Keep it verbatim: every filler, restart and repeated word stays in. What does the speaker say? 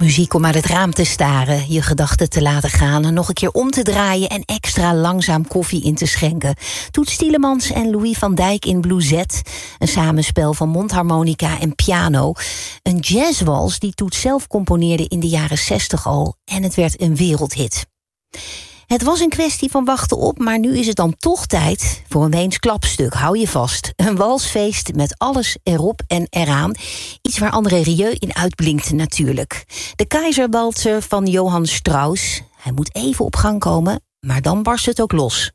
Muziek om uit het raam te staren, je gedachten te laten gaan, nog een keer om te draaien en extra langzaam koffie in te schenken. Toets Tielemans en Louis van Dijk in Bluezet, een samenspel van mondharmonica en piano. Een jazzwals die Toets zelf componeerde in de jaren zestig al en het werd een wereldhit. Het was een kwestie van wachten op, maar nu is het dan toch tijd voor een Weens klapstuk. Hou je vast. Een walsfeest met alles erop en eraan. Iets waar André Rieu in uitblinkt natuurlijk. De Keizerwalzer van Johann Strauss. Hij moet even op gang komen, maar dan barst het ook los.